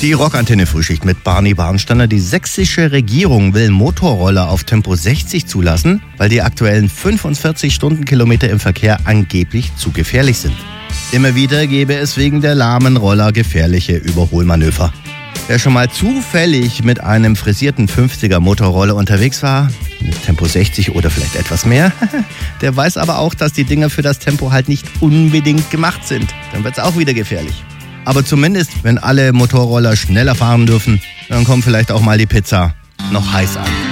Die Rockantenne-Frühschicht mit Barney Barnsteiner. Die sächsische Regierung will Motorroller auf Tempo 60 zulassen, weil die aktuellen 45 Stundenkilometer im Verkehr angeblich zu gefährlich sind. Immer wieder gäbe es wegen der lahmen Roller gefährliche Überholmanöver. Wer schon mal zufällig mit einem frisierten 50er Motorroller unterwegs war, mit Tempo 60 oder vielleicht etwas mehr, der weiß aber auch, dass die Dinger für das Tempo halt nicht unbedingt gemacht sind. Dann wird's auch wieder gefährlich. Aber zumindest, wenn alle Motorroller schneller fahren dürfen, dann kommt vielleicht auch mal die Pizza noch heiß an.